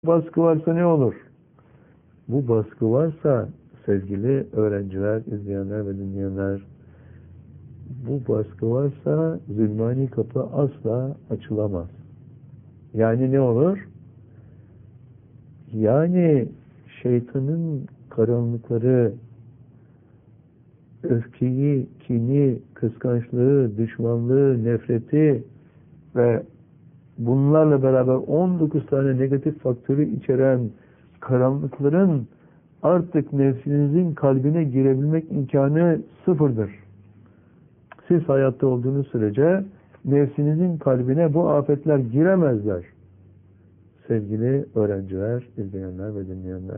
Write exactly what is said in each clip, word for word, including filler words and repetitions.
Baskı varsa ne olur? Bu baskı varsa sevgili öğrenciler, izleyenler ve dinleyenler, bu baskı varsa zulmani kapı asla açılamaz. Yani ne olur? Yani şeytanın karanlıkları, öfkeyi, kini, kıskançlığı, düşmanlığı, nefreti ve bunlarla beraber on dokuz tane negatif faktörü içeren karanlıkların artık nefsinizin kalbine girebilmek imkanı sıfırdır. Siz hayatta olduğunuz sürece nefsinizin kalbine bu afetler giremezler. Sevgili öğrenciler, izleyenler ve dinleyenler.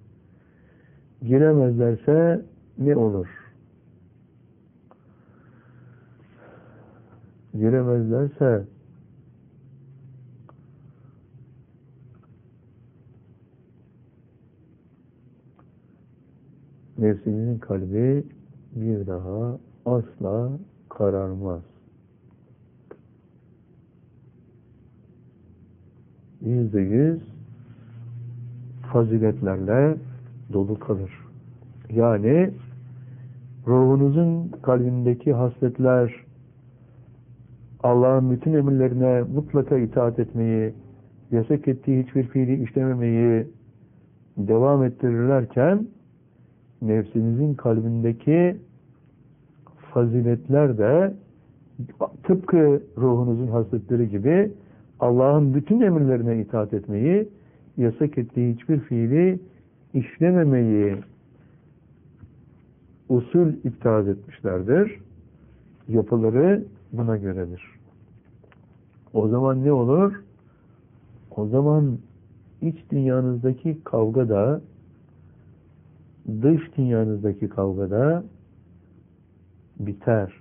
Giremezlerse ne olur? Giremezlerse nefsinizin kalbi bir daha asla kararmaz. Yüzde yüz faziletlerle dolu kalır. Yani ruhunuzun kalbindeki hasletler Allah'ın bütün emirlerine mutlaka itaat etmeyi, yasak ettiği hiçbir fiili işlememeyi devam ettirirlerken nefsinizin kalbindeki faziletler de tıpkı ruhunuzun hasletleri gibi Allah'ın bütün emirlerine itaat etmeyi, yasak ettiği hiçbir fiili işlememeyi usul iptal etmişlerdir. Yapıları buna göredir. O zaman ne olur? O zaman iç dünyanızdaki kavgada, dış dünyanızdaki kavgada biter.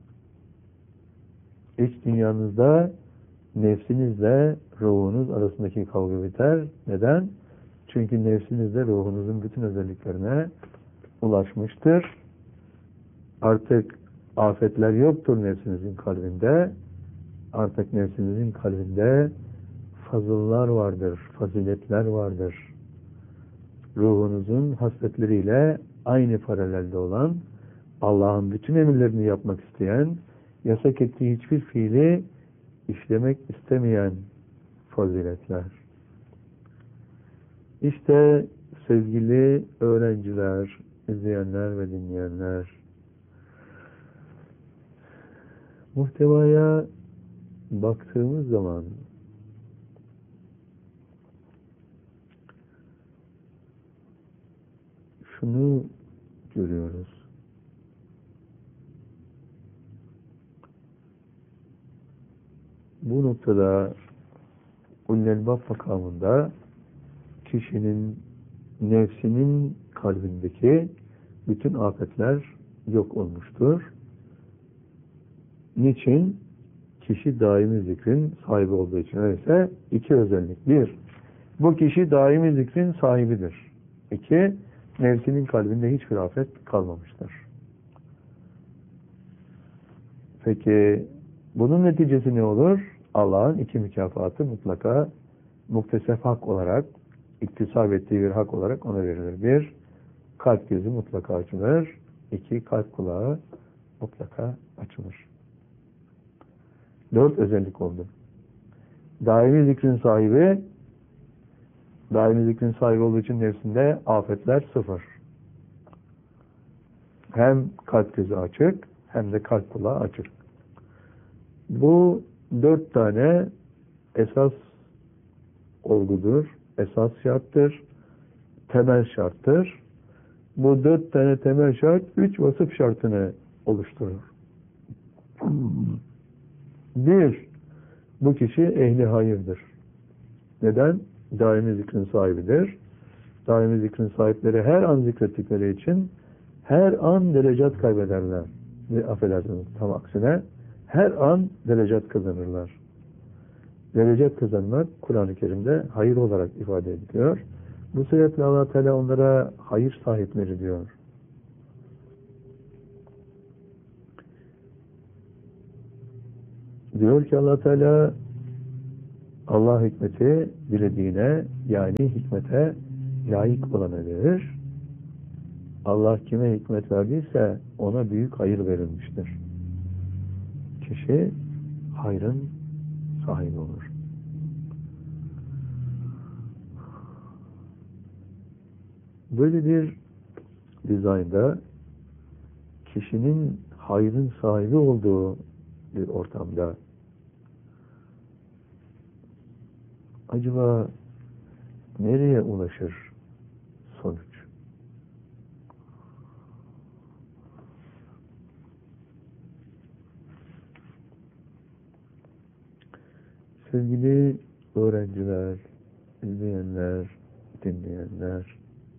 İç dünyanızda nefsinizle ruhunuz arasındaki kavga biter. Neden? Çünkü nefsinizle ruhunuzun bütün özelliklerine ulaşmıştır. Artık afetler yoktur nefsinizin kalbinde. Artık nefsinizin kalbinde fazıllar vardır, faziletler vardır. Ruhunuzun hasletleriyle aynı paralelde olan, Allah'ın bütün emirlerini yapmak isteyen, yasak ettiği hiçbir fiili işlemek istemeyen faziletler. İşte sevgili öğrenciler, izleyenler ve dinleyenler, muhtevaya baktığımız zaman şunu görüyoruz. Bu noktada Ulul-Elbab makamında kişinin nefsinin kalbindeki bütün afetler yok olmuştur. Niçin? Kişi daimi zikrin sahibi olduğu için. Öyleyse iki özellik. Bir, bu kişi daimi zikrin sahibidir. İki, nefsinin kalbinde hiçbir afet kalmamıştır. Peki bunun neticesi ne olur? Allah'ın iki mükafatı mutlaka muktesef hak olarak, iktisap ettiği bir hak olarak ona verilir. Bir, kalp gözü mutlaka açılır. İki, kalp kulağı mutlaka açılır. Dört özellik oldu. Daimi zikrin sahibi, daimi zikrin sahibi olduğu için nefsinde afetler sıfır. Hem kalp gözü açık, hem de kalp kulağı açık. Bu dört tane esas olgudur, esas şarttır, temel şarttır. Bu dört tane temel şart, üç vasıf şartını oluşturur. Bir, bu kişi ehli hayırdır. Neden? Daimi zikrin sahibidir. Daimi zikrin sahipleri her an zikrettikleri için her an derecat kaybederler. Ve affedersiniz, tam aksine her an derecat kazanırlar. Derecat kazanmak Kur'an-ı Kerim'de hayır olarak ifade ediliyor. Bu sebeple Allah Teala onlara hayır sahipleri diyor. Diyor ki Allah Teala Allah hikmeti dilediğine, yani hikmete layık olana verir. Allah kime hikmet verdiyse ona büyük hayır verilmiştir. Kişi hayrın sahibi olur. Böyle bir dizaynda kişinin hayrın sahibi olduğu bir ortamda acaba nereye ulaşır sonuç? Sevgili öğrenciler, izleyenler, dinleyenler,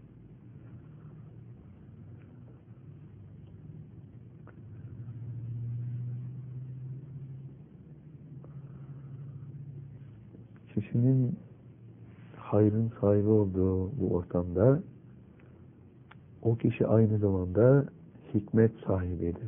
kişinin hayrın sahibi olduğu bu ortamda o kişi aynı zamanda hikmet sahibidir.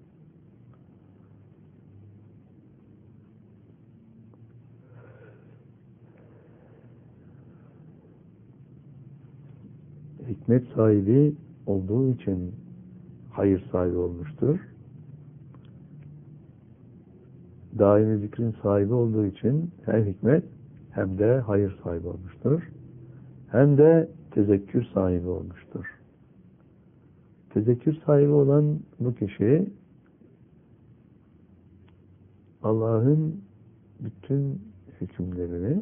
Hikmet sahibi olduğu için hayır sahibi olmuştur. Daimi zikrin sahibi olduğu için hem hikmet hem de hayır sahibi olmuştur. Hem de tezekkür sahibi olmuştur. Tezekkür sahibi olan bu kişi Allah'ın bütün hükümlerini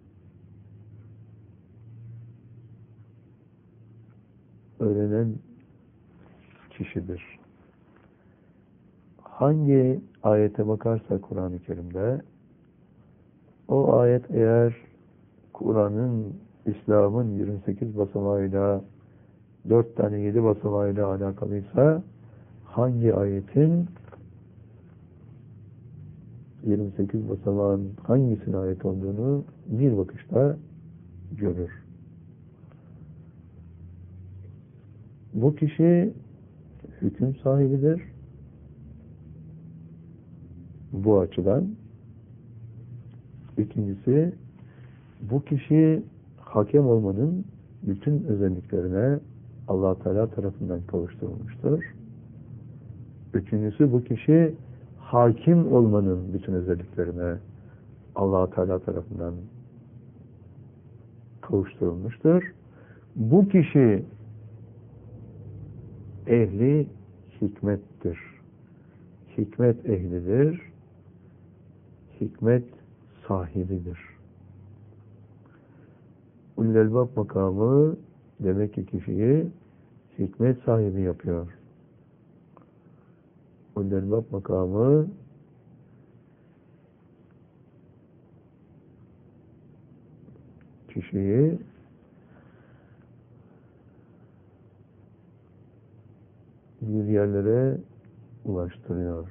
öğrenen kişidir. Hangi ayete bakarsa Kur'an-ı Kerim'de o ayet eğer Kur'an'ın, İslam'ın yirmi sekiz basamağıyla dört tane yedi basamağıyla alakalıysa hangi ayetin yirmi sekiz basamağın hangisine ait olduğunu bir bakışta görür. Bu kişi hüküm sahibidir. Bu açıdan. İkincisi, bu kişi hakem olmanın bütün özelliklerine Allah Teala tarafından kavuşturulmuştur. Üçüncüsü, bu kişi hakim olmanın bütün özelliklerine Allah Teala tarafından kavuşturulmuştur. Bu kişi ehli hikmettir. Hikmet ehlidir. Hikmet sahibidir. Ulul Elbab makamı demek ki kişiyi hikmet sahibi yapıyor. Ulul Elbab makamı kişiyi bir yerlere ulaştırıyor.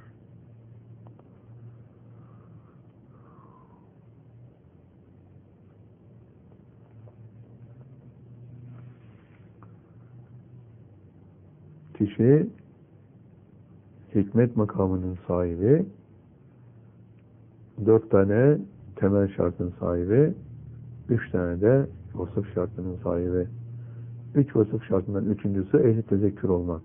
Kişi hikmet makamının sahibi, dört tane temel şartın sahibi, üç tane de vasıf şartının sahibi. Üç vasıf şartından üçüncüsü ehli tezekkür olmak.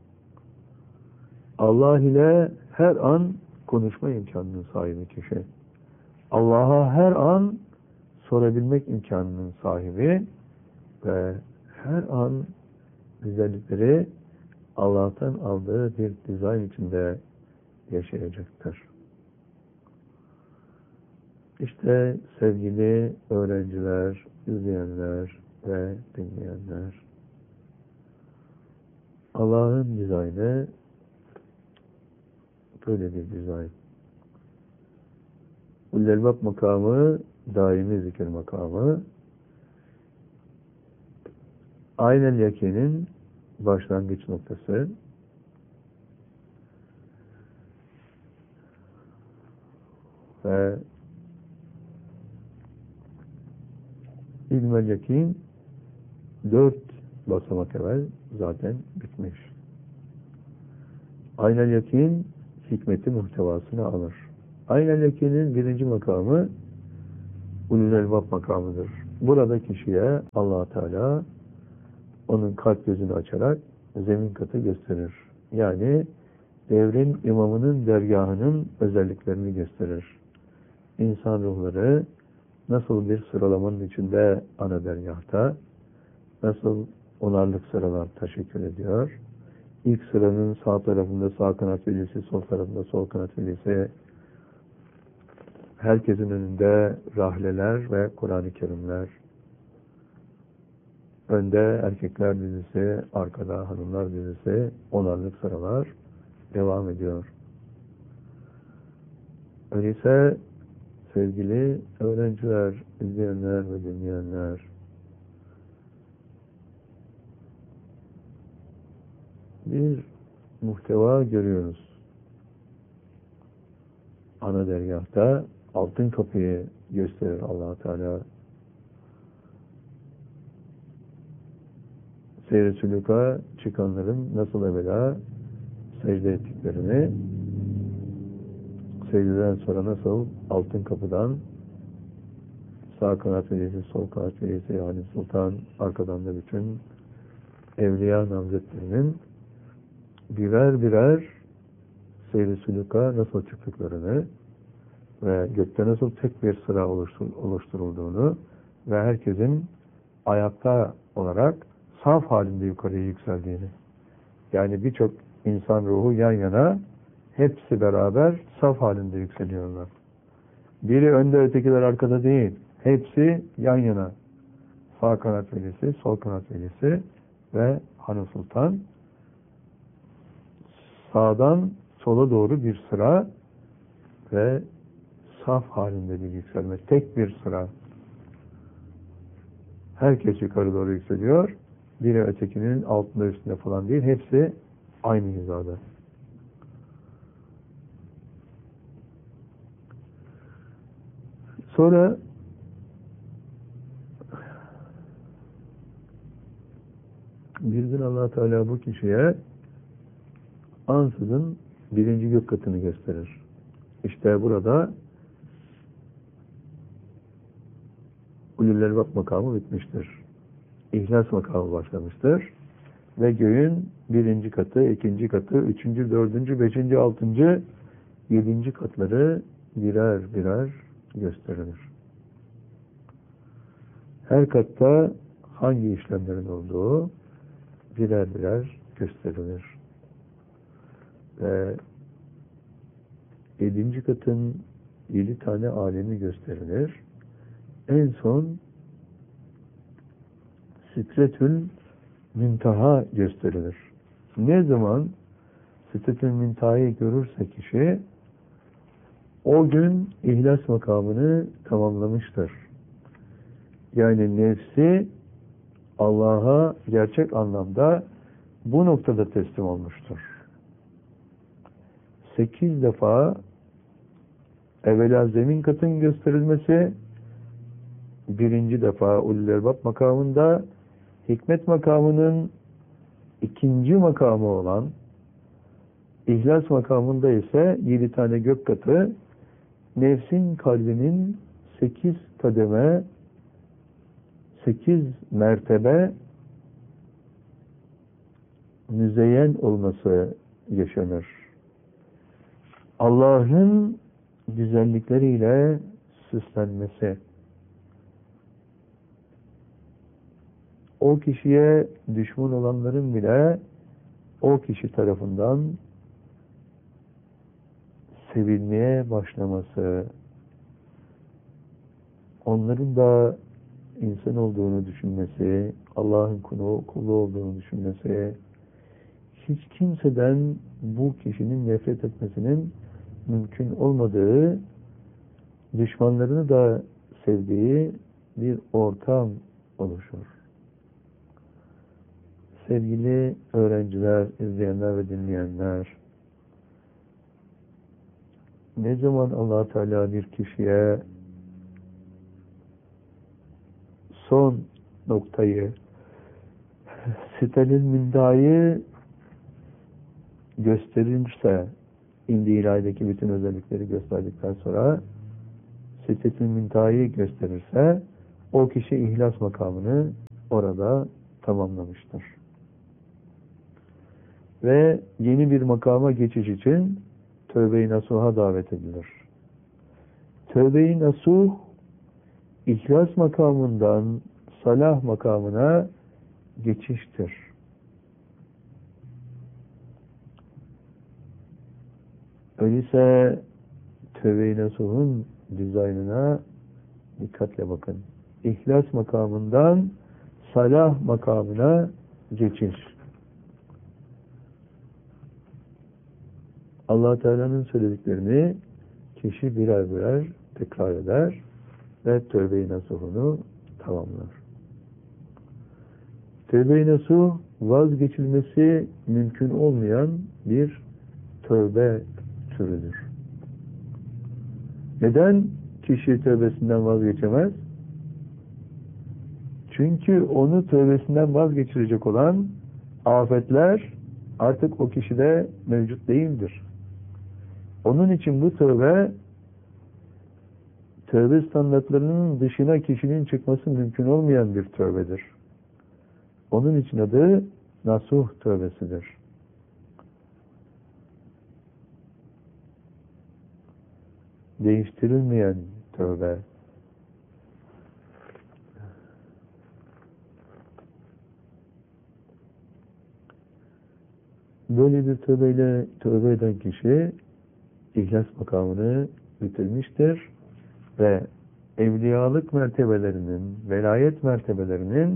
Allah ile her an konuşma imkanının sahibi kişi. Allah'a her an sorabilmek imkanının sahibi ve her an güzellikleri Allah'tan aldığı bir dizayn içinde yaşayacaktır. İşte sevgili öğrenciler, izleyenler ve dinleyenler, Allah'ın dizaynı böyle bir dizayn. Ulul Elbab makamı, daimi zikir makamı, aynel yakinin başlangıç noktası. Ve ilmel yakin dört basamak evvel zaten bitmiş. Aynel yakin hikmeti muhtevasını alır. Aynel yakinin birinci makamı ulul elbab makamıdır. Burada kişiye Allah Teala onun kalp gözünü açarak zemin katı gösterir. Yani devrin imamının dergahının özelliklerini gösterir. İnsan ruhları nasıl bir sıralamanın içinde ana dergahta, nasıl onarlık sıralar teşekkür ediyor. İlk sıranın sağ tarafında sağ kanat velisi, sol tarafında sol kanat velisi, herkesin önünde rahleler ve Kur'an-ı Kerimler, önde erkekler dizisi, arkada hanımlar dizisi, onarlık sıralar devam ediyor. Öyleyse sevgili öğrenciler, izleyenler ve dinleyenler, bir muhteva görüyoruz. Ana dergahta altın kapıyı gösterir Allah Teala. Seyr-i sülûka çıkanların nasıl evvela secde ettiklerini, secdeden sonra nasıl altın kapıdan sağ kanat velisi, sol kanat velisi, yani sultan, arkadan da bütün evliya namzetlerinin birer birer seyr-i sülûka nasıl çıktıklarını ve gökte nasıl tek bir sıra oluşturulduğunu ve herkesin ayakta olarak saf halinde yukarıya yükseldiğini, yani birçok insan ruhu yan yana hepsi beraber saf halinde yükseliyorlar. Biri önde, ötekiler arkada değil. Hepsi yan yana. Sağ kanat velisi, sol kanat velisi ve Hanım Sultan. Sağdan sola doğru bir sıra ve saf halinde bir yükselme. Tek bir sıra. Herkes yukarı doğru yükseliyor. Biri ötekinin altında üstünde falan değil. Hepsi aynı hizada. Sonra bir gün Allah Teala bu kişiye ansızın birinci gök katını gösterir. İşte burada ulul elbab makamı bitmiştir. İhlas makamı başlamıştır. Ve göğün birinci katı, ikinci katı, üçüncü, dördüncü, beşinci, altıncı, yedinci katları birer birer gösterilir. Her katta hangi işlemlerin olduğu birer birer gösterilir. Ve yedinci katın yedi tane alemi gösterilir. En son Sidretül Müntaha gösterilir. Ne zaman Sidretül Müntaha'yı görürse kişi o gün ihlas makamını tamamlamıştır. Yani nefsi Allah'a gerçek anlamda bu noktada teslim olmuştur. Sekiz defa evvela zemin katın gösterilmesi, birinci defa ulul elbab makamında, hikmet makamının ikinci makamı olan ihlas makamında ise yedi tane gök katı, nefsin kalbinin sekiz kademe, sekiz mertebe müzeyyen olması yaşanır. Allah'ın güzellikleriyle süslenmesi. O kişiye düşman olanların bile o kişi tarafından sevilmeye başlaması, onların da insan olduğunu düşünmesi, Allah'ın kulu, kulu olduğunu düşünmesi, hiç kimseden bu kişinin nefret etmesinin mümkün olmadığı, düşmanlarını da sevdiği bir ortam oluşur. Sevgili öğrenciler, izleyenler ve dinleyenler, ne zaman Allah Teala bir kişiye son noktayı, Sidretül Müntaha'yı gösterirse, indi ilaydaki bütün özellikleri gösterdikten sonra Sidret-i Münteha'yı gösterirse o kişi ihlas makamını orada tamamlamıştır. Ve yeni bir makama geçiş için tövbe-i nasuha davet edilir. Tövbe-i nasuh ihlas makamından salah makamına geçiştir. Öyleyse tövbe-i nasuhun dizaynına dikkatle bakın. İhlas makamından salah makamına geçiş. Allah Teala'nın söylediklerini kişi birer birer tekrar eder ve tövbe-i nasuhunu tamamlar. Tövbe-i nasuh vazgeçilmesi mümkün olmayan bir tövbe türüdür. Neden kişi tövbesinden vazgeçemez? Çünkü onu tövbesinden vazgeçirecek olan afetler artık o kişide mevcut değildir. Onun için bu tövbe, tövbe standartlarının dışına kişinin çıkması mümkün olmayan bir tövbedir. Onun için adı nasuh tövbesidir. Değiştirilmeyen tövbe. Böyle bir tövbeyle tövbe eden kişi ihlas makamını bitirmiştir ve evliyalık mertebelerinin, velayet mertebelerinin,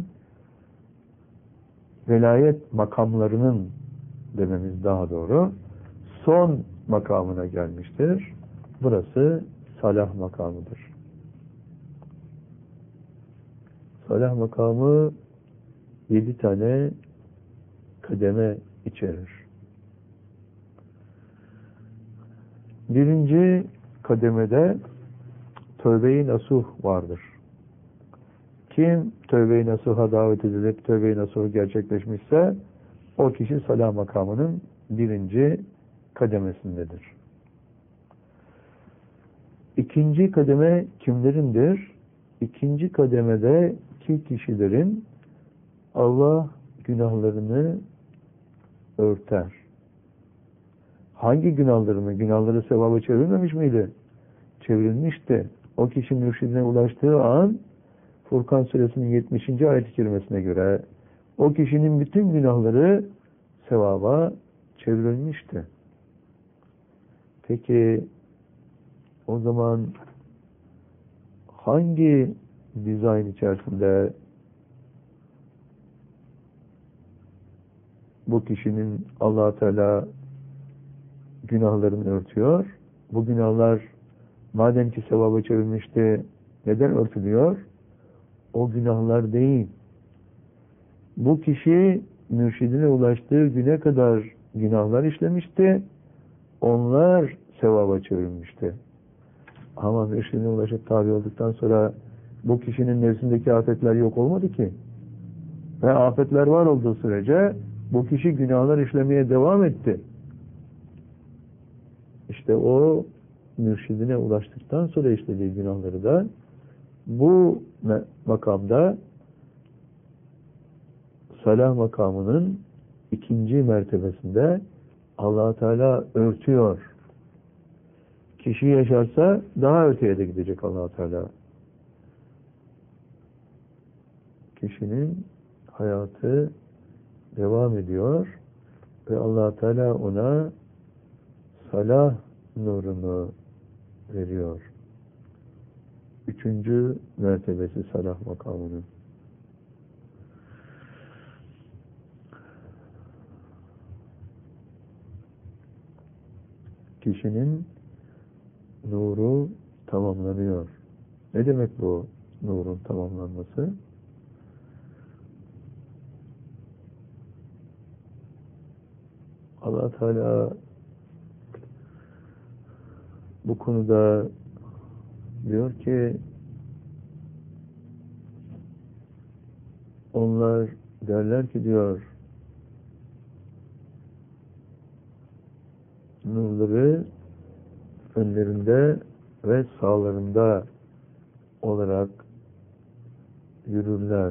velayet makamlarının dememiz daha doğru, son makamına gelmiştir. Burası salah makamıdır. Salah makamı yedi tane kademe içerir. Birinci kademede tövbe-i nasuh vardır. Kim tövbe-i nasuha davet edilip tövbe-i nasuh gerçekleşmişse o kişi salah makamının birinci kademesindedir. İkinci kademe kimlerindir? İkinci kademede ki kişilerin Allah günahlarını örter. Hangi günahlarını? Günahları sevaba çevrilmemiş miydi? Çevrilmişti. O kişi mürşidine ulaştığı an Furkan Suresinin yetmişinci ayet-i kerimesine göre o kişinin bütün günahları sevaba çevrilmişti. Peki o zaman hangi dizayn içerisinde bu kişinin Allah Teala günahlarını örtüyor? Bu günahlar madem ki sevaba çevrilmişti, neden örtülüyor? O günahlar değil. Bu kişi mürşidine ulaştığı güne kadar günahlar işlemişti. Onlar sevaba çevrilmişti. Ama mürşidine ulaşıp tabi olduktan sonra bu kişinin nefsindeki afetler yok olmadı ki. Ve afetler var olduğu sürece bu kişi günahlar işlemeye devam etti. İşte o mürşidine ulaştıktan sonra işlediği günahları da bu makamda salah makamının ikinci mertebesinde Allah Teala örtüyor. Kişi yaşarsa daha öteye de gidecek Allah Teala. Kişinin hayatı devam ediyor ve Allah Teala ona salah nurunu veriyor. Üçüncü mertebesi salah makamının. Kişinin nuru tamamlanıyor. Ne demek bu nurun tamamlanması? Allah Teala bu konuda diyor ki onlar derler ki diyor nurları önlerinde ve sağlarında olarak yürürler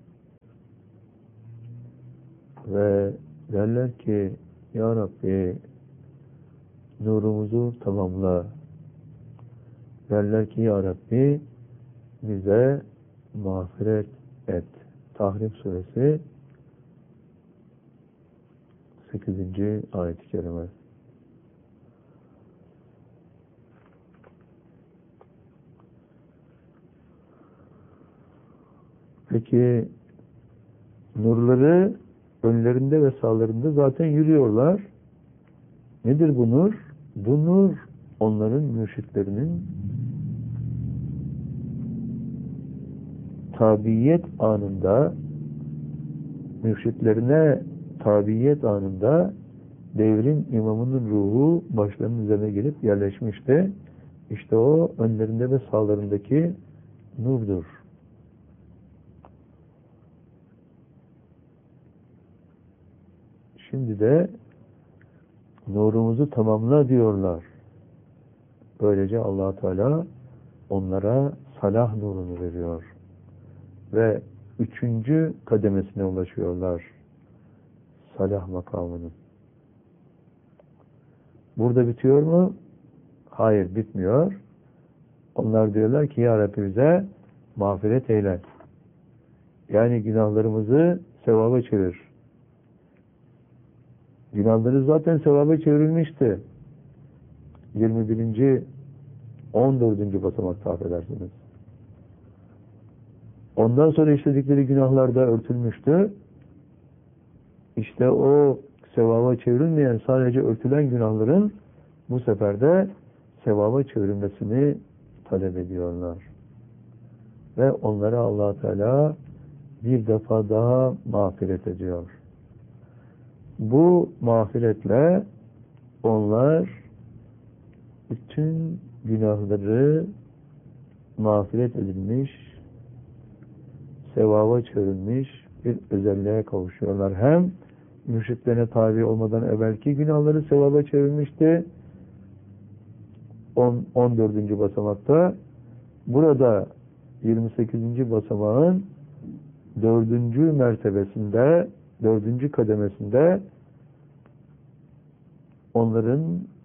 ve derler ki Ya Rabbi nurumuzu tamamla. Derler ki Ya Rabbi bize mağfiret et. Tahrim suresi sekizinci ayet-i kerime. Peki nurları önlerinde ve sağlarında zaten yürüyorlar. Nedir bu nur? Bu nur onların mürşitlerinin tabiyet anında, mürşitlerine tabiyet anında devrin imamının ruhu başlarının üzerine gelip yerleşmişti. İşte o önlerinde ve sağlarındaki nurdur. Şimdi de nurumuzu tamamla diyorlar. Böylece Allah Teala onlara salah nurunu veriyor. Ve üçüncü kademesine ulaşıyorlar. Salah makamının. Burada bitiyor mu? Hayır, bitmiyor. Onlar diyorlar ki Ya Rabbi bize mağfiret eyle. Yani günahlarımızı sevaba çevir. Günahları zaten sevaba çevrilmişti. yirmi birinci on dördüncü basamakta affedersiniz. Ondan sonra işledikleri günahlar da örtülmüştü. İşte o sevaba çevrilmeyen, sadece örtülen günahların bu sefer de sevaba çevrilmesini talep ediyorlar. Ve onlara Allah Teala bir defa daha mağfiret ediyor. Bu mağfiretle onlar bütün günahları mağfiret edilmiş, sevaba çevrilmiş bir özelliğe kavuşuyorlar. Hem mürşitlerine tabi olmadan evvelki günahları sevaba çevrilmişti. on dördüncü basamakta. Burada yirmi sekizinci basamağın dördüncü mertebesinde, dördüncü kademesinde onların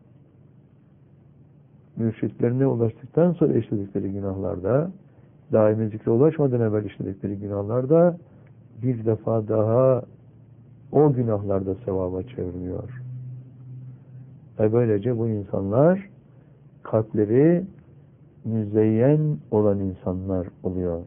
mürşitlerine ulaştıktan sonra işledikleri günahlarda, daimi zikre ulaşmadan evvel işledikleri günahlarda bir defa daha o günahlarda sevaba çevriliyor. Ve böylece bu insanlar kalpleri müzeyyen olan insanlar oluyor.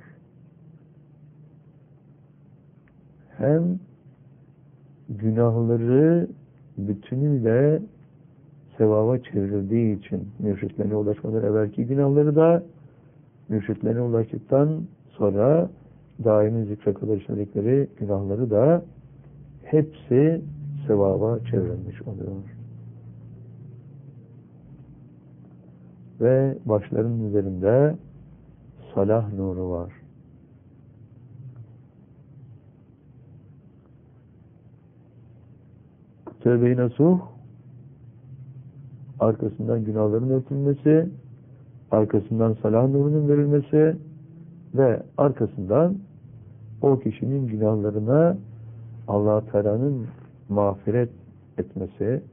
Hem günahları bütünüyle sevaba çevrildiği için mürşitlerine ulaşmadan evvelki günahları da mürşitlerine ulaştıktan sonra daimi zikre kadar işledikleri günahları da hepsi sevaba çevrilmiş oluyor. Ve başlarının üzerinde salah nuru var. Tövbe-i nasuh, arkasından günahların örtülmesi, arkasından salah nurunun verilmesi ve arkasından o kişinin günahlarına Allah-u Teala'nın mağfiret etmesi,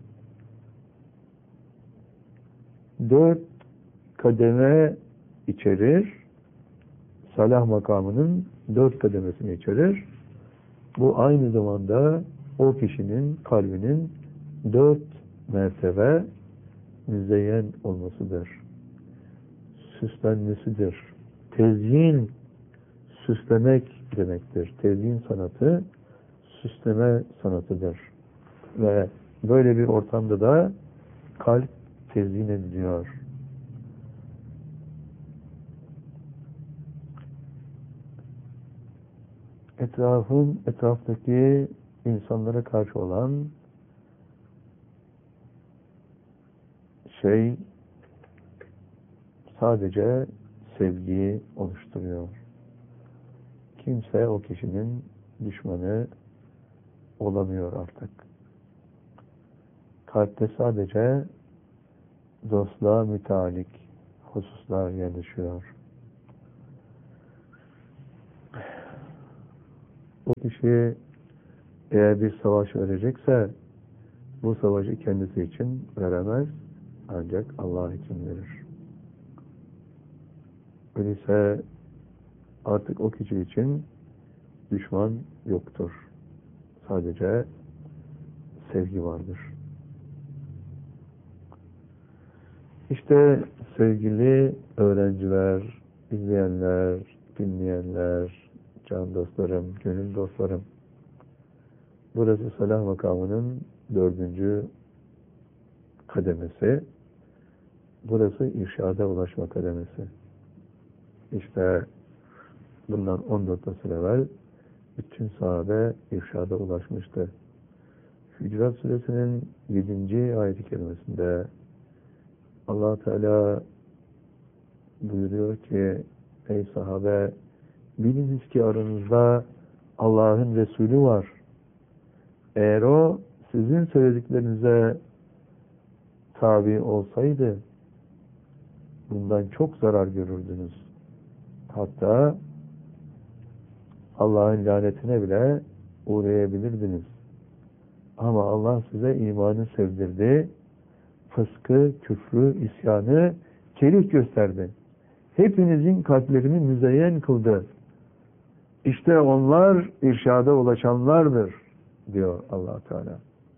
dört kademe içerir, salah makamının dört kademesini içerir. Bu aynı zamanda o kişinin kalbinin dört mertebe müzeyyen olmasıdır. Süslenmesidir. Tezyin, süslemek demektir. Tezyin sanatı, süsleme sanatıdır. Ve böyle bir ortamda da kalp tezyin ediliyor. Etrafın, etraftaki insanlara karşı olan şey sadece sevgiyi oluşturuyor. Kimse o kişinin düşmanı olamıyor artık. Kalpte sadece dostluğa mütealik hususlar yerleşiyor. O kişi eğer bir savaş verecekse bu savaşı kendisi için veremez, ancak Allah için verir. Öyleyse artık o kişi için düşman yoktur. Sadece sevgi vardır. İşte sevgili öğrenciler, izleyenler, dinleyenler, can dostlarım, gönül dostlarım, burası salah makamının dördüncü kademesi. Burası irşada ulaşma kademesi. İşte bundan on dört asır evvel bütün sahabe irşada ulaşmıştı. Hücurat Suresinin yedinci ayet-i kerimesinde Allah Teala buyuruyor ki, ey sahabe, biliniz ki aranızda Allah'ın Resulü var. Eğer o sizin söylediklerinize tabi olsaydı bundan çok zarar görürdünüz. Hatta Allah'ın lanetine bile uğrayabilirdiniz. Ama Allah size imanı sevdirdi, fıskı, küfrü, isyanı kerih gösterdi. Hepinizin kalplerini müzeyyen kıldı. İşte onlar irşada ulaşanlardır diyor Allah Teala.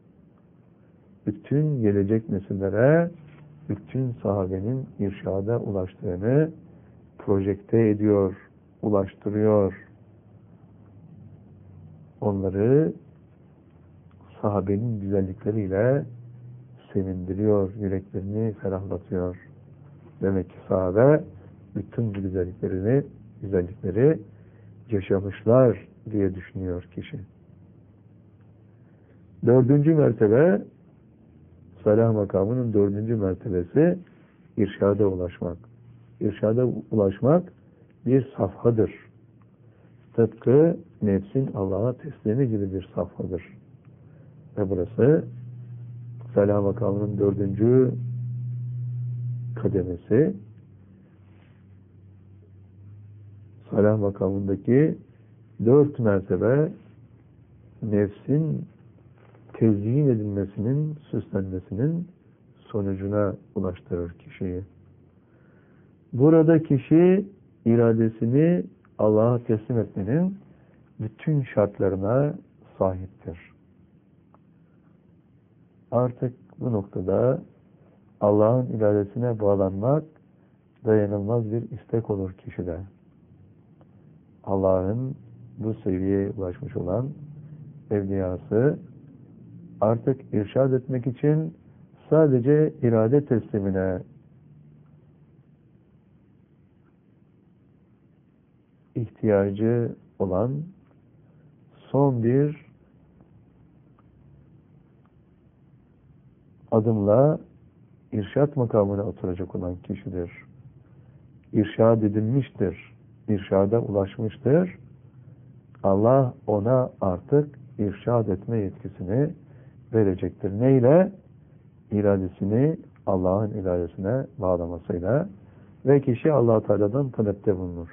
Bütün gelecek nesillere bütün sahabenin irşada ulaştığını projekte ediyor, ulaştırıyor. Onları sahabenin güzellikleriyle sevindiriyor, yüreklerini ferahlatıyor. Demek ki sahabe bütün bu güzelliklerini, güzellikleri yaşamışlar diye düşünüyor kişi. Dördüncü mertebe, salah makamının dördüncü mertebesi irşada ulaşmak. İrşada ulaşmak bir safhadır. Tıpkı nefsin Allah'a teslimi gibi bir safhadır. Ve burası salah makamının dördüncü kademesi. Salah makamındaki dört mertebe nefsin tezyin edilmesinin, süslenmesinin sonucuna ulaştırır kişiyi. Burada kişi iradesini Allah'a teslim etmenin bütün şartlarına sahiptir. Artık bu noktada Allah'ın iradesine bağlanmak dayanılmaz bir istek olur kişide. Allah'ın bu seviyeye ulaşmış olan evliyası artık irşad etmek için sadece irade teslimine ihtiyacı olan son bir adımla irşad makamına oturacak olan kişidir. İrşad edilmiştir. İrşada ulaşmıştır. Allah ona artık irşad etme yetkisini verecektir. Neyle? İradesini Allah'ın iradesine bağlamasıyla ve kişi Allah-u Teala'dan talepte bulunur.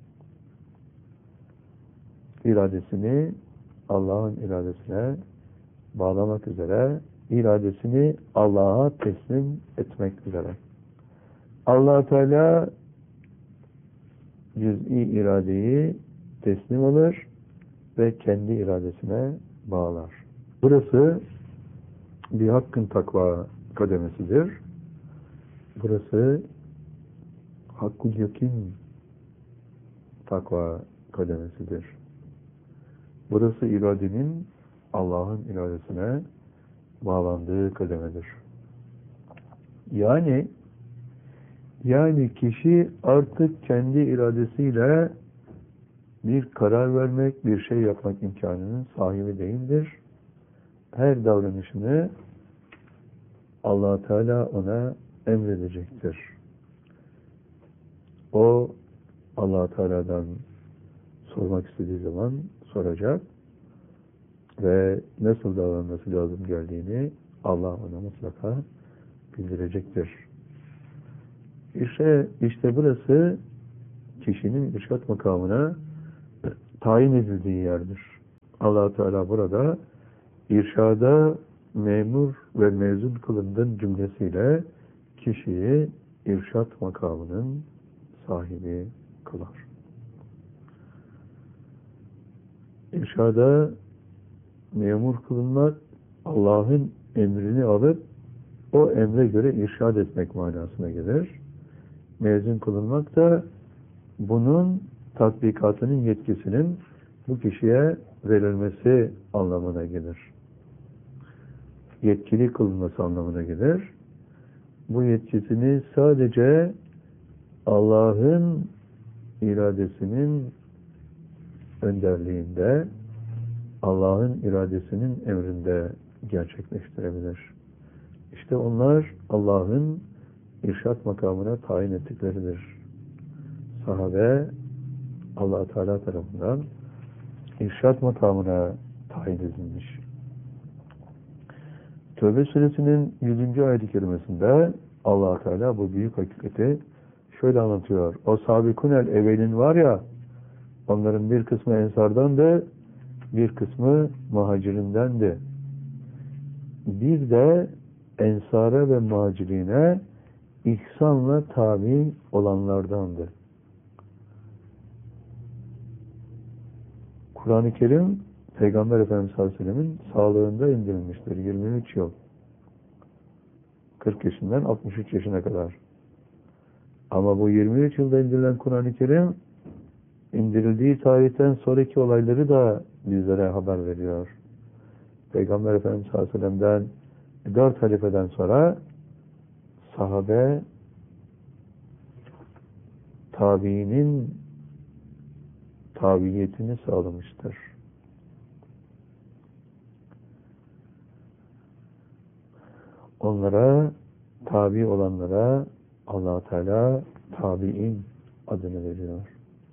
İradesini Allah'ın iradesine bağlamak üzere, iradesini Allah'a teslim etmek üzere. Allah-u Teala cüz'i iradeyi teslim alır ve kendi iradesine bağlar. Burası bir hakkın takva kademesidir. Burası hakkul yakin takva kademesidir. Burası iradenin Allah'ın iradesine bağlandığı kademedir. Yani yani kişi artık kendi iradesiyle bir karar vermek, bir şey yapmak imkanının sahibi değildir. Her davranışını Allah Teala ona emredecektir. O Allah Teala'dan sormak istediği zaman soracak ve nasıl davranması lazım geldiğini Allah ona mutlaka bildirecektir. İşte, işte burası kişinin irşad makamına tayin edildiği yerdir. Allah Teala burada irşada memur ve mezun kılındın cümlesiyle kişiyi irşat makamının sahibi kılar. İrşada memur kılınmak, Allah'ın emrini alıp o emre göre irşad etmek manasına gelir. Mezun kılınmak da bunun tatbikatının yetkisinin bu kişiye verilmesi anlamına gelir. Yetkili kılınması anlamına gelir. Bu yetkisini sadece Allah'ın iradesinin önderliğinde, Allah'ın iradesinin emrinde gerçekleştirebilir. İşte onlar Allah'ın irşat makamına tayin ettikleridir. Sahabe Allah Teala tarafından irşat makamına tayin edilmiş. Tövbe suresinin yüzüncü ayet-i kerimesinde Allah Teala bu büyük hakikati şöyle anlatıyor. O sabikunel evvelin var ya, onların bir kısmı ensardandı, bir kısmı muhacirindendi. Bir de ensara ve muhacirine ihsanla tabi olanlardandı. Kur'an-ı Kerim Peygamber Efendimiz sallallahu aleyhi ve sellem'in sağlığında indirilmiştir. yirmi üç yıl. kırk yaşından altmış üç yaşına kadar. Ama bu yirmi üç yılda indirilen Kur'an-ı Kerim indirildiği tarihten sonraki olayları da bizlere haber veriyor. Peygamber Efendimiz sallallahu aleyhi ve sellem'den dört halifeden sonra sahabe tabiinin tabiyetini sağlamıştır. Onlara, tabi olanlara Allah Teala tabiin adını veriyor.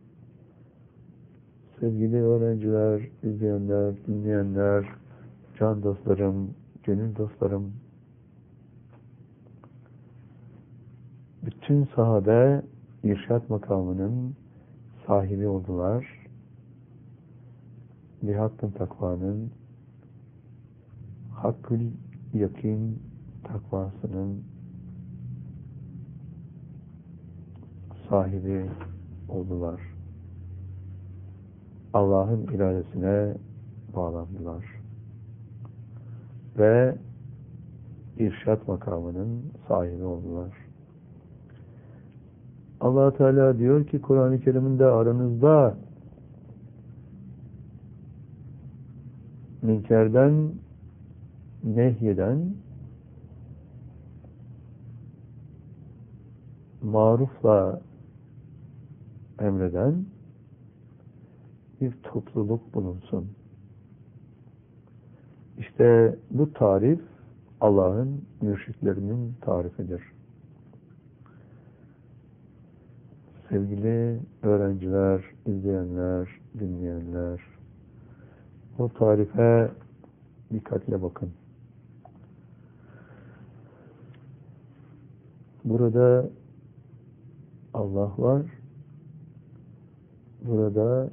Sevgili öğrenciler, izleyenler, dinleyenler, can dostlarım, gönül dostlarım, bütün sahabe irşat makamının sahibi oldular. Lihakkın takvanın, hakkül yakin takvasının sahibi oldular. Allah'ın iradesine bağlandılar. Ve irşat makamının sahibi oldular. Allah Teala diyor ki Kur'an-ı Kerim'inde aranızda münkerden nehyeden, marufla emreden bir topluluk bulunsun. İşte bu tarif Allah'ın mürşitlerinin tarifidir. Sevgili öğrenciler, izleyenler, dinleyenler, bu tarife dikkatle bakın. Burada Allah var. Burada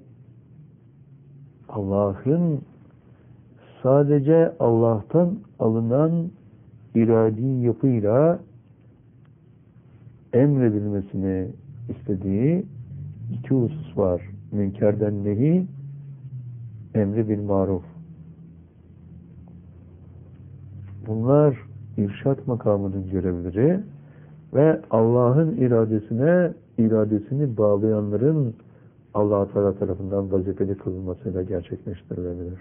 Allah'ın sadece Allah'tan alınan iradi yapıyla emredilmesini istediği iki husus var. Münkerden nehi, emri bil maruf. Bunlar irşat makamının görevleri ve Allah'ın iradesine iradesini bağlayanların Allah-u Teala tarafından vazifeli kılınmasıyla gerçekleştirilebilir.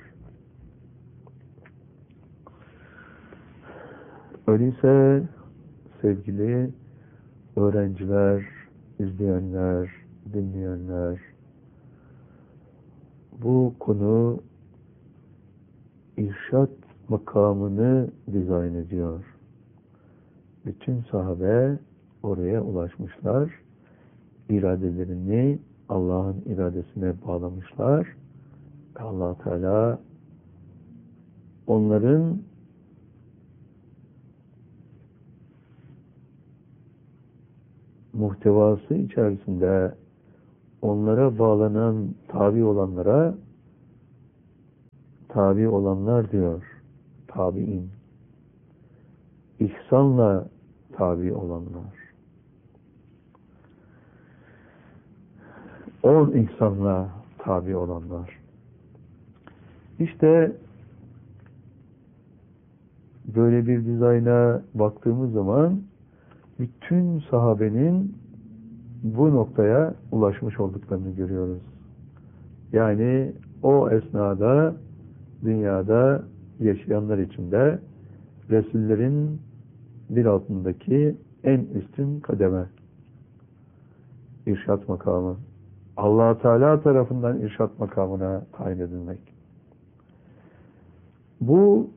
Öyleyse sevgili öğrenciler, izleyenler, dinleyenler, bu konu irşat makamını dizayn ediyor. Bütün sahabe oraya ulaşmışlar. İradelerini Allah'ın iradesine bağlamışlar. Allah Teala onların muhtevası içerisinde onlara bağlanan, tabi olanlara tabi olanlar diyor. Tabi'in. İhsanla tabi olanlar. On ihsanla tabi olanlar. İşte böyle bir dizayna baktığımız zaman bütün sahabenin bu noktaya ulaşmış olduklarını görüyoruz. Yani o esnada dünyada yaşayanlar içinde Resullerin bir altındaki en üstün kademe, irşat makamı, Allah Teala tarafından irşat makamına tayin edilmek. Bu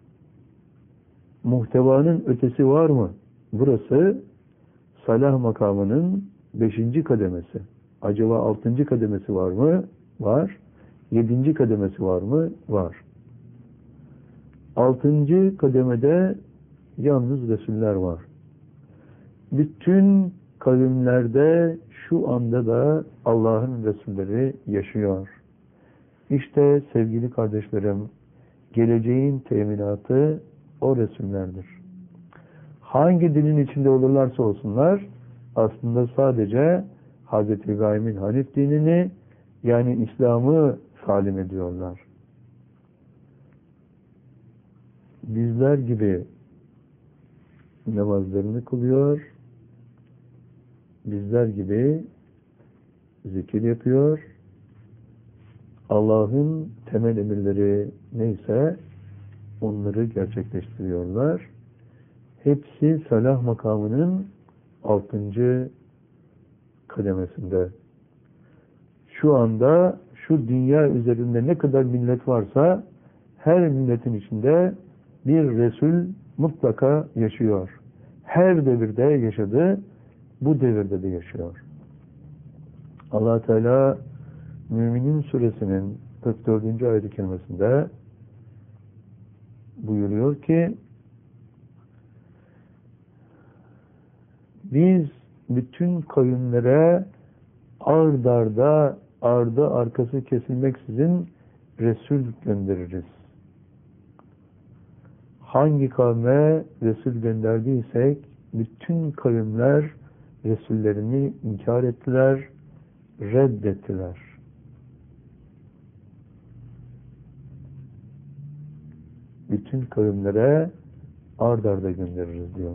muhtevanın ötesi var mı? Burası salah makamının beşinci kademesi. Acaba altıncı kademesi var mı? Var. Yedinci kademesi var mı? Var. Altıncı kademede yalnız Resuller var. Bütün kavimlerde şu anda da Allah'ın Resulleri yaşıyor. İşte sevgili kardeşlerim, geleceğin teminatı o Resullerdir. Hangi dinin içinde olurlarsa olsunlar, aslında sadece Hazreti İbrahim'in Hanif dinini, yani İslam'ı salim ediyorlar. Bizler gibi namazlarını kılıyor, bizler gibi zikir yapıyor, Allah'ın temel emirleri neyse onları gerçekleştiriyorlar. Hepsi salah makamının altıncı kademesinde. Şu anda şu dünya üzerinde ne kadar millet varsa her milletin içinde bir Resul mutlaka yaşıyor. Her devirde yaşadı, bu devirde de yaşıyor. Allah Teala Müminin Suresinin kırk dördüncü ayet-i kerimesinde buyuruyor ki biz bütün kavimlere ard arda ardı arkası kesilmeksizin Resul göndeririz. Hangi kavme Resul gönderdiysek bütün kavimler Resullerini inkar ettiler, reddettiler. Bütün kavimlere ard arda göndeririz diyor.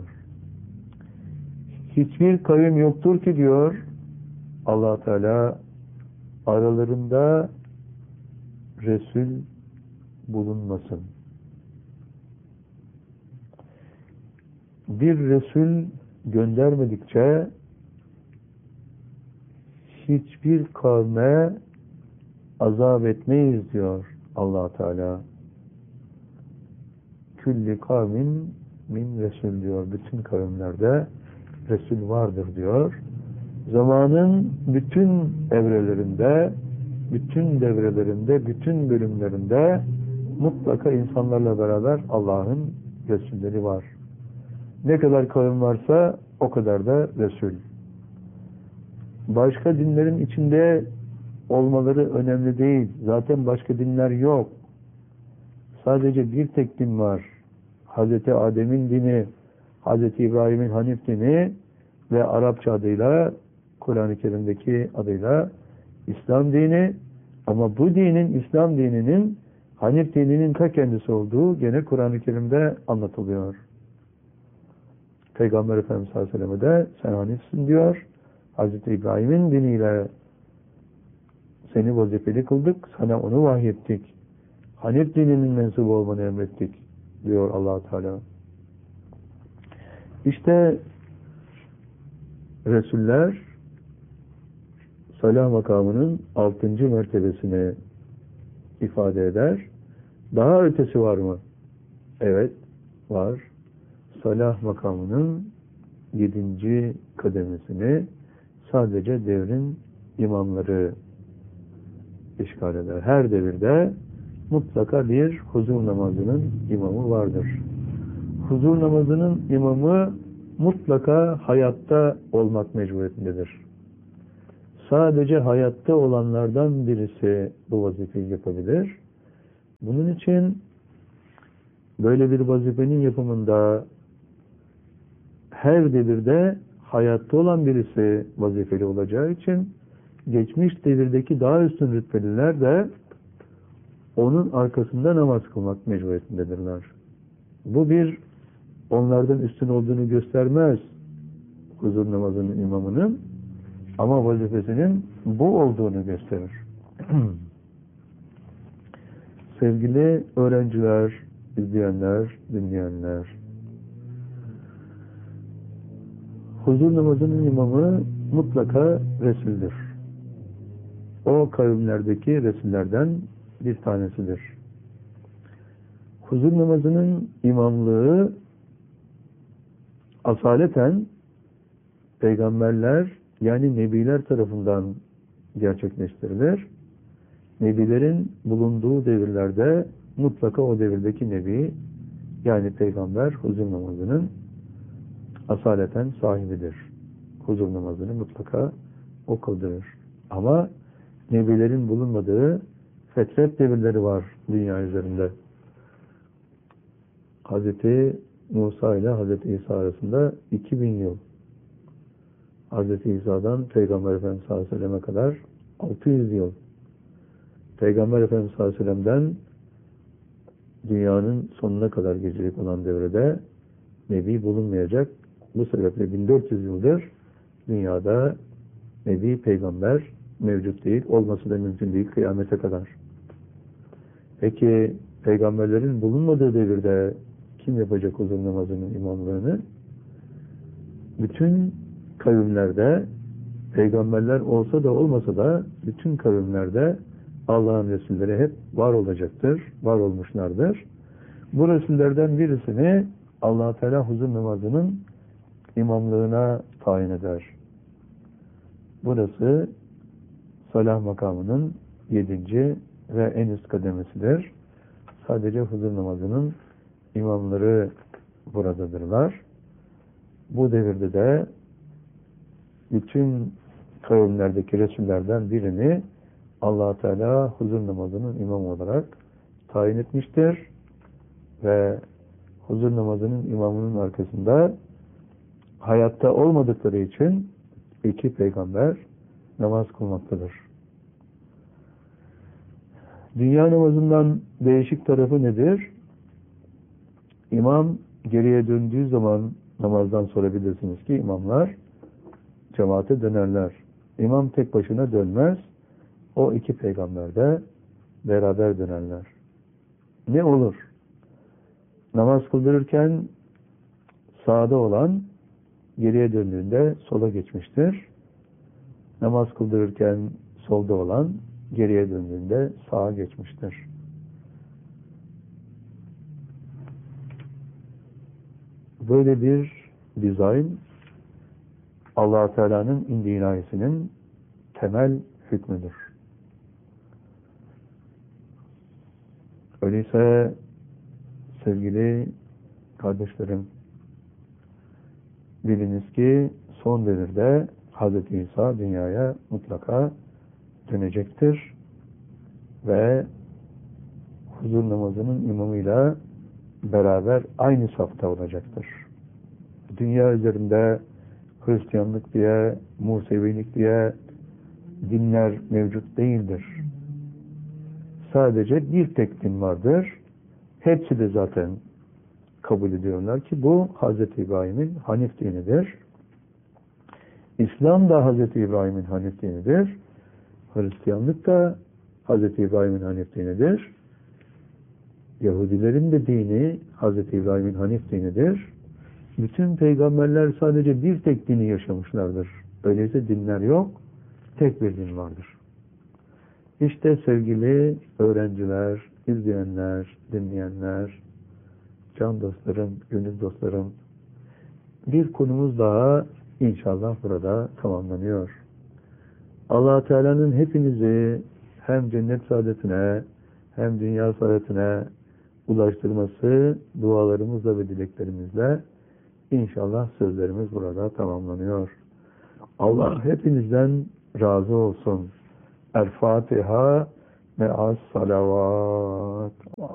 Hiçbir kavim yoktur ki diyor Allah Teala, aralarında Resul bulunmasın. Bir Resul göndermedikçe hiçbir kavme azap etmeyiz diyor Allah Teala. Külli kavmin min Resul diyor. Bütün kavimlerde Resul vardır diyor. Zamanın bütün evrelerinde, bütün devrelerinde, bütün bölümlerinde mutlaka insanlarla beraber Allah'ın Resulleri var. Ne kadar kavim varsa o kadar da Resul. Başka dinlerin içinde olmaları önemli değil. Zaten başka dinler yok. Sadece bir tek din var. Hazreti Adem'in dini, Hazreti İbrahim'in Hanif dini ve Arapça adıyla, Kur'an-ı Kerim'deki adıyla İslam dini. Ama bu dinin, İslam dininin Hanif dininin ta kendisi olduğu gene Kur'an-ı Kerim'de anlatılıyor. Peygamber Efendimiz sallallahu aleyhi ve sellem de sen Hanifsin diyor. Hazreti İbrahim'in diniyle seni vazifeli kıldık, sana onu vahyettik. Hanif dininin mensubu olmanı emrettik diyor Allah Teala. İşte Resuller salah makamının altıncı mertebesini ifade eder. Daha ötesi var mı? Evet, var. Salah makamının yedinci kademesini sadece devrin imamları işgal eder. Her devirde mutlaka bir huzur namazının imamı vardır. Huzur namazının imamı mutlaka hayatta olmak mecburiyetindedir. Sadece hayatta olanlardan birisi bu vazifeyi yapabilir. Bunun için böyle bir vazifenin yapımında her devirde hayatta olan birisi vazifeli olacağı için geçmiş devirdeki daha üstün rütbeliler de onun arkasında namaz kılmak mecburiyetindedirler. Bu bir onlardan üstün olduğunu göstermez huzur namazının imamının, ama vazifesinin bu olduğunu gösterir. Sevgili öğrenciler, izleyenler, dinleyenler, huzur namazının imamı mutlaka Resul'dür. O kavimlerdeki Resullerden bir tanesidir. Huzur namazının imamlığı asaleten peygamberler, yani nebiler tarafından gerçekleştirilir. Nebilerin bulunduğu devirlerde mutlaka o devirdeki nebi, yani peygamber huzur namazının asaleten sahibidir. Huzur namazını mutlaka o kıldırır. Ama nebilerin bulunmadığı fetret devirleri var dünya üzerinde. Hazreti Musa ile Hazreti İsa arasında iki bin yıl. Hazreti İsa'dan Peygamber Efendimiz sallallahu aleyhi ve sellem'e kadar altı yüz yıl. Peygamber Efendimiz sallallahu aleyhi ve sellem'den dünyanın sonuna kadar geçecek olan devrede Nebi bulunmayacak. Bu sebeple bin dört yüz yıldır dünyada Nebi, Peygamber mevcut değil. Olması da mümkün değil kıyamete kadar. Peki peygamberlerin bulunmadığı devirde kim yapacak huzur namazının imamlığını? Bütün kavimlerde, peygamberler olsa da olmasa da bütün kavimlerde Allah'ın Resulleri hep var olacaktır, var olmuşlardır. Bu Resullerden birisini Allah Teala huzur namazının imamlığına tayin eder. Burası salah makamının yedinci ve en üst kademesidir. Sadece huzur namazının imamları buradadırlar. Bu devirde de bütün kavimlerdeki Resullerden birini Allah Teala huzur namazının imamı olarak tayin etmiştir ve huzur namazının imamının arkasında hayatta olmadıkları için iki peygamber namaz kılmaktadır. Dünya namazından değişik tarafı nedir? İmam geriye döndüğü zaman namazdan sonra bilirsiniz ki imamlar cemaate dönerler. İmam tek başına dönmez. O iki peygamber de beraber dönerler. Ne olur? Namaz kıldırırken sağda olan geriye döndüğünde sola geçmiştir. Namaz kıldırırken solda olan geriye döndüğünde sağa geçmiştir. Böyle bir dizayn Allah Teala'nın indi inayesinin temel hükmüdür. Öyleyse sevgili kardeşlerim, biliniz ki son devirde Hazreti İsa dünyaya mutlaka dönecektir ve huzur namazının imamıyla beraber aynı safta olacaktır. Dünya üzerinde Hristiyanlık diye, Musevilik diye dinler mevcut değildir. Sadece bir tek din vardır. Hepsi de zaten kabul ediyorlar ki bu Hazreti İbrahim'in Hanif dinidir. İslam da Hazreti İbrahim'in Hanif dinidir. Hristiyanlık da Hazreti İbrahim'in Hanif dinidir. Yahudilerin de dini Hazreti İbrahim'in Hanif dinidir. Bütün peygamberler sadece bir tek dini yaşamışlardır. Öyleyse dinler yok, tek bir din vardır. İşte sevgili öğrenciler, izleyenler, dinleyenler, can dostlarım, gönül dostlarım, bir konumuz daha inşallah burada tamamlanıyor. Allah Teala'nın hepinizi hem cennet saadetine hem dünya saadetine ulaştırması dualarımızla ve dileklerimizle inşallah sözlerimiz burada tamamlanıyor. Allah hepinizden razı olsun. El Fatiha me'as salavat.